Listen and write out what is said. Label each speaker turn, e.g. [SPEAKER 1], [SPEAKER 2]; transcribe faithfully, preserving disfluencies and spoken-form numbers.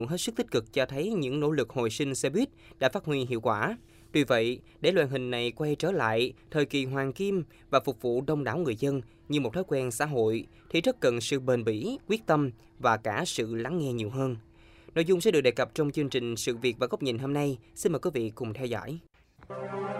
[SPEAKER 1] hết sức tích cực cho thấy những nỗ lực hồi sinh xe buýt đã phát huy hiệu quả. Tuy vậy, để loại hình này quay trở lại thời kỳ hoàng kim và phục vụ đông đảo người dân như một thói quen xã hội thì rất cần sự bền bỉ, quyết tâm và cả sự lắng nghe nhiều hơn. Nội dung sẽ được đề cập trong chương trình Sự việc và góc nhìn hôm nay. Xin mời quý vị cùng theo dõi.